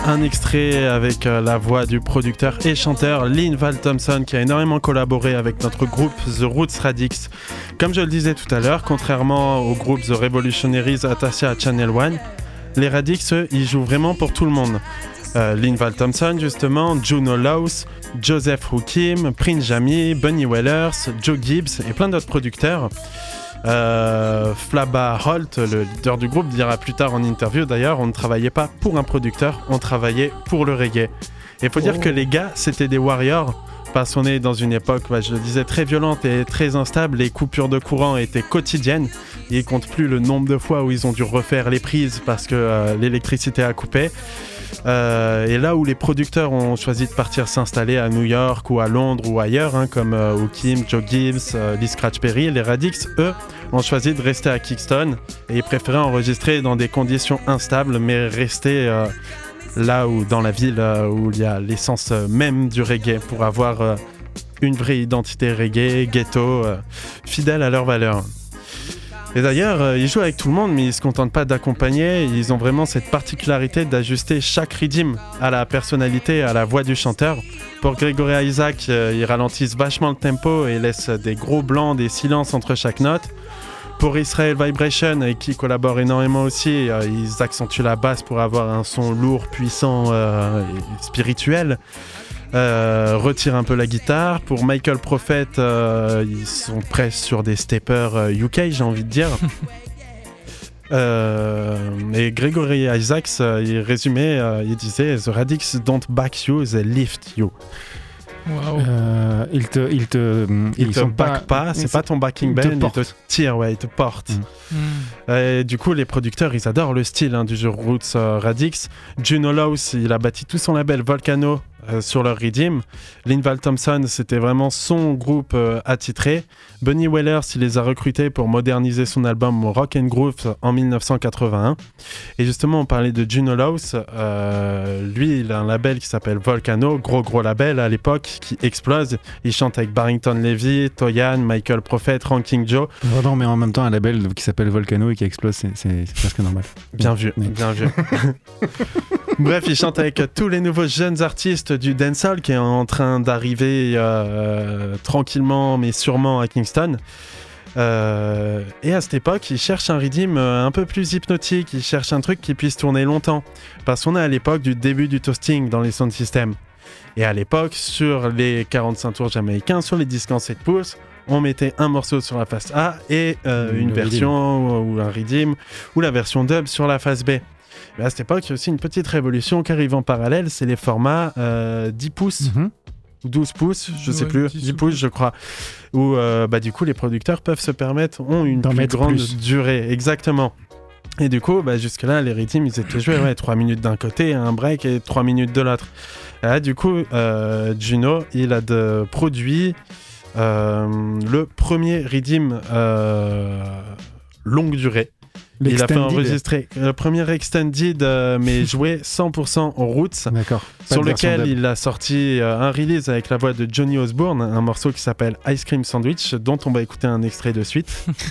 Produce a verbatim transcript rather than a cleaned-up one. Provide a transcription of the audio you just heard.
un extrait avec euh, la voix du producteur et chanteur Linval Thompson qui a énormément collaboré avec notre groupe The Roots Radics. Comme je le disais tout à l'heure, contrairement au groupe The Revolutionaries attaché à Channel One, les Radics, eux, ils jouent vraiment pour tout le monde. Euh, Linval Thompson justement, Juno Laws, Joseph Hookim, Prince Jammy, Bunny Wellers, Joe Gibbs et plein d'autres producteurs. Euh, Flabba Holt, le leader du groupe, dira plus tard en interview d'ailleurs, on ne travaillait pas pour un producteur, on travaillait pour le reggae. Et il faut oh. dire que les gars, c'était des warriors, parce qu'on est dans une époque, bah, je le disais, très violente et très instable, les coupures de courant étaient quotidiennes, ils ne comptent plus le nombre de fois où ils ont dû refaire les prises parce que euh, l'électricité a coupé. Euh, et là où les producteurs ont choisi de partir s'installer à New York ou à Londres ou ailleurs, hein, comme euh, Hookim, Joe Gibbs, euh, Lee Scratch Perry, les Radics, eux, ont choisi de rester à Kingston et ils préféraient enregistrer dans des conditions instables, mais rester euh, là où, dans la ville euh, où il y a l'essence euh, même du reggae, pour avoir euh, une vraie identité reggae, ghetto, euh, fidèle à leurs valeurs. Et d'ailleurs, euh, ils jouent avec tout le monde, mais ils ne se contentent pas d'accompagner. Ils ont vraiment cette particularité d'ajuster chaque rythme à la personnalité, à la voix du chanteur. Pour Gregory Isaac, euh, ils ralentissent vachement le tempo et laissent des gros blancs, des silences entre chaque note. Pour Israel Vibration, avec qui ils collaborent énormément aussi, euh, ils accentuent la basse pour avoir un son lourd, puissant euh, et spirituel. Euh, retire un peu la guitare. Pour Michael Prophet, euh, ils sont presque sur des steppers euh, U K, j'ai envie de dire. euh, et Gregory Isaacs, euh, il résumait, euh, il disait The Radics don't back you, they lift you. Wow. Euh, ils te, ils te, ils, ils te back pas, pas c'est pas ton backing band, ils te tirent, ouais, ils te portent. Mm. Mm. Et du coup, les producteurs, ils adorent le style hein, du jeu Roots euh, Radics. Juno Laws, il a bâti tout son label Volcano euh, sur leur rhythm. Linval Thompson, c'était vraiment son groupe euh, attitré. Bunny Wellers, il les a recrutés pour moderniser son album Rock and Groove en dix-neuf cent quatre-vingt-un. Et justement, on parlait de Juno Laws. Euh, lui, il a un label qui s'appelle Volcano, gros gros label à l'époque, qui explose. Il chante avec Barrington Levy, Toyan, Michael Prophet, Ranking Joe. Oh non, mais en même temps, un label qui s'appelle Volcano et qui explose, c'est, c'est, c'est presque normal. Bien vu, oui. bien vu. Bref, il chante avec tous les nouveaux jeunes artistes du dancehall qui est en train d'arriver euh, tranquillement mais sûrement à Kingston. Euh, et à cette époque, il cherche un rythme un peu plus hypnotique, il cherche un truc qui puisse tourner longtemps. Parce qu'on est à l'époque du début du toasting dans les sound systems. Et à l'époque, sur les quarante-cinq tours jamaïcains, sur les disques en sept pouces, on mettait un morceau sur la face A et euh, une le version ou, ou un rhythm ou la version dub sur la face B. Mais à cette époque, il y a aussi une petite révolution qui arrive en parallèle, c'est les formats euh, dix pouces. Mm-hmm. douze pouces, je ouais, sais plus, dix pouces je crois, où euh, bah, du coup les producteurs peuvent se permettre, ont une D'en plus grande plus. durée, exactement. Et du coup, bah, jusque-là, les rythmes, ils étaient joués ouais, trois minutes d'un côté, un break et trois minutes de l'autre. Et là, du coup, euh, Juno, il a de produit euh, le premier rythme euh, longue durée. Il a fait enregistrer le premier extended, euh, mais joué cent pour cent en roots. D'accord. Sur lequel il a sorti euh, un release avec la voix de Johnny Osbourne, un morceau qui s'appelle Ice Cream Sandwich, dont on va écouter un extrait de suite.